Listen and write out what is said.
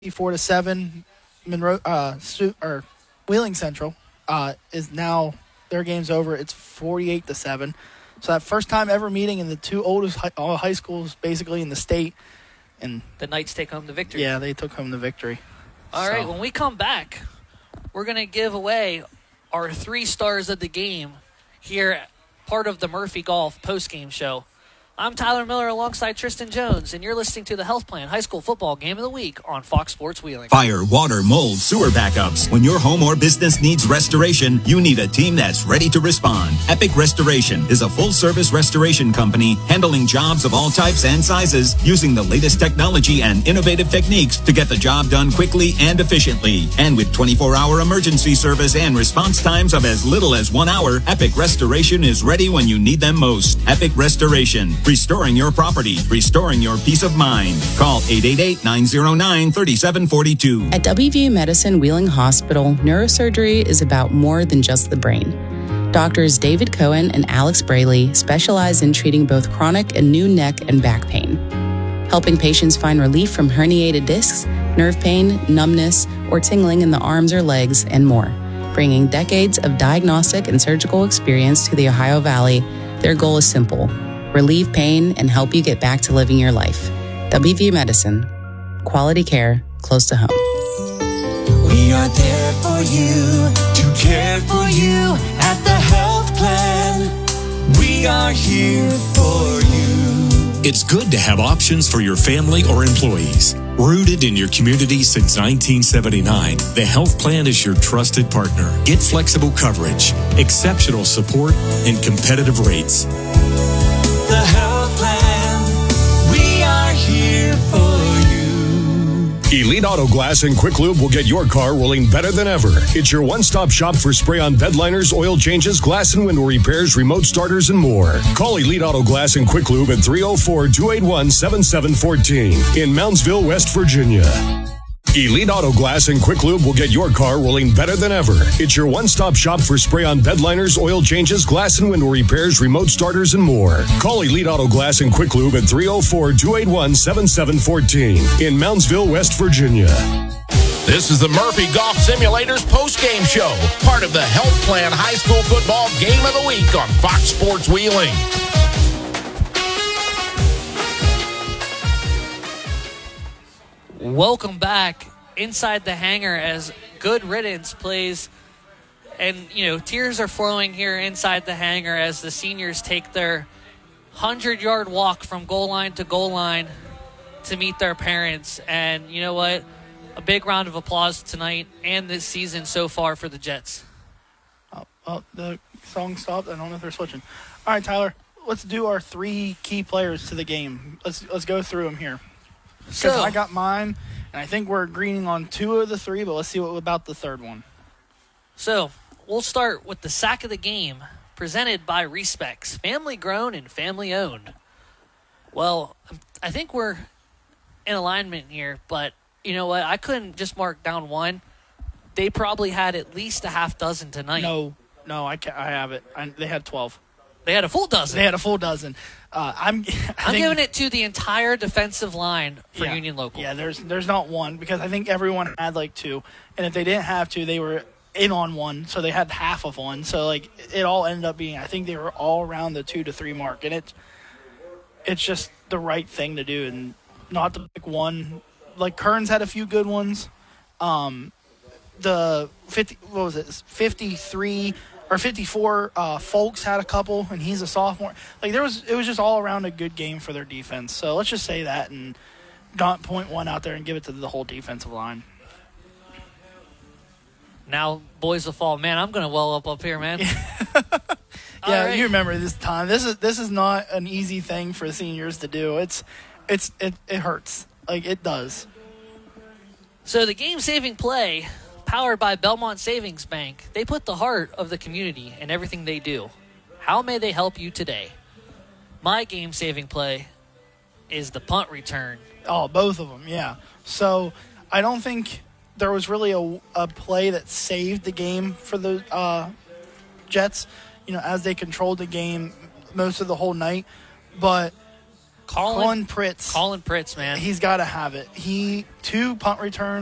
54-7. Monroe or Wheeling Central is now their game's over. It's 48-7. So that first time ever meeting in the two oldest high schools basically in the state, and the Knights take home the victory. Yeah, they took home the victory. All right, when we come back, we're going to give away our 3 stars of the game here, part of the Murphy Golf postgame show. I'm Tyler Miller alongside Tristan Jones, and you're listening to the Health Plan High School Football Game of the Week on Fox Sports Wheeling. Fire, water, mold, sewer backups. When your home or business needs restoration, you need a team that's ready to respond. Epic Restoration is a full-service restoration company handling jobs of all types and sizes using the latest technology and innovative techniques to get the job done quickly and efficiently. And with 24-hour emergency service and response times of as little as 1 hour, Epic Restoration is ready when you need them most. Epic Restoration. Restoring your property, restoring your peace of mind. Call 888-909-3742. At WVU Medicine Wheeling Hospital, neurosurgery is about more than just the brain. Doctors David Cohen and Alex Braley specialize in treating both chronic and new neck and back pain, helping patients find relief from herniated discs, nerve pain, numbness, or tingling in the arms or legs, and more. Bringing decades of diagnostic and surgical experience to the Ohio Valley, their goal is simple: relieve pain and help you get back to living your life. WVU Medicine. Quality care close to home. We are there for you, to care for you at the Health Plan. We are here for you. It's good to have options for your family or employees. Rooted in your community since 1979, the Health Plan is your trusted partner. Get flexible coverage, exceptional support, and competitive rates. The Health Plan, we are here for you. Elite Auto Glass and Quick Lube will get your car rolling better than ever. It's your one-stop shop for spray-on bed liners, oil changes, glass and window repairs, remote starters, and more. Call Elite Auto Glass and Quick Lube at 304-281-7714 in Moundsville, West Virginia. Elite Auto Glass and Quick Lube will get your car rolling better than ever. It's your one-stop shop for spray-on bed liners, oil changes, glass and window repairs, remote starters, and more. Call Elite Auto Glass and Quick Lube at 304-281-7714 in Moundsville, West Virginia. This is the Murphy Golf Simulators postgame show, part of the Health Plan High School Football Game of the Week on Fox Sports Wheeling. Welcome back inside the hangar as Good Riddance plays. And, tears are flowing here inside the hangar as the seniors take their 100-yard walk from goal line to goal line to meet their parents. And you know what? A big round of applause tonight and this season so far for the Jets. Oh, the song stopped. I don't know if they're switching. All right, Tyler, let's do our 3 key players to the game. Let's go through them here. Because I got mine, and I think we're agreeing on 2 of the 3, but let's see what about the third one. So we'll start with the sack of the game, presented by Respecs, family grown and family owned. Well, I think we're in alignment here, but you know what? I couldn't just mark down one. They probably had at least a half dozen tonight. No, I have it. They had 12. They had a full dozen. They had a full dozen. I'm giving it to the entire defensive line for Union Local. Yeah, there's not one, because I think everyone had like 2, and if they didn't have 2, they were in on 1, so they had half of 1. So it all ended up being, I think they were all around the 2 to 3 mark, and it's just the right thing to do, and not to pick one. Like Kearns had a few good ones. The 53 or 54, Folks had a couple, and he's a sophomore. It was just all around a good game for their defense. So let's just say that and not point one out there and give it to the whole defensive line. Now, boys will fall. Man, I'm going to well up here, man. Yeah, right. You remember this time. This is not an easy thing for seniors to do. It hurts. It does. So the game-saving play, powered by Belmont Savings Bank, they put the heart of the community in everything they do. How may they help you today? My game-saving play is the punt return. Oh, both of them, yeah. So I don't think there was really a play that saved the game for the Jets, as they controlled the game most of the whole night. But Colin Pritz. Colin Pritz, man. He's got to have it. 2 punt returns.